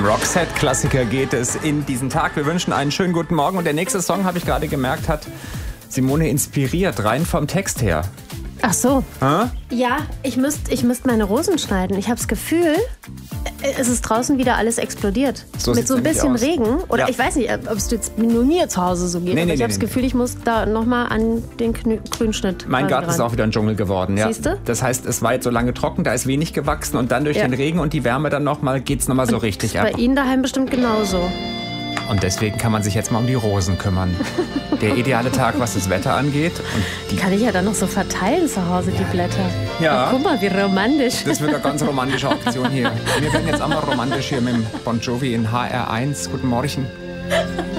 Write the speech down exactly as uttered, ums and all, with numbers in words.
Roxette-Klassiker geht es in diesen Tag. Wir wünschen einen schönen guten Morgen. Und der nächste Song, habe ich gerade gemerkt, hat Simone inspiriert, rein vom Text her. Ach so. Hä? Ja, ich müsste ich müsst meine Rosen schneiden. Ich habe das Gefühl, es ist draußen wieder alles explodiert. So Mit so ein bisschen aus. Regen. Oder Ja. ich weiß nicht, ob es jetzt nur mir zu Hause so geht. Nee, aber nee, ich nee, habe das nee. Gefühl, ich muss da nochmal an den Knü- Grünschnitt Mein ran- Garten ist ran. auch wieder ein Dschungel geworden. Ja. Siehste? Das heißt, es war jetzt so lange trocken, da ist wenig gewachsen und dann durch Ja. den Regen und die Wärme dann nochmal geht es nochmal so richtig ab. Bei Ihnen daheim bestimmt genauso. Und deswegen kann man sich jetzt mal um die Rosen kümmern. Der ideale Tag, was das Wetter angeht. Und die, Kann ich ja dann noch so verteilen zu Hause, die Blätter. Ja. Ach, guck mal, wie romantisch. das wird eine ganz romantische Aktion hier. Wir werden jetzt auch mal romantisch hier mit dem Bon Jovi in H R eins. Guten Morgen.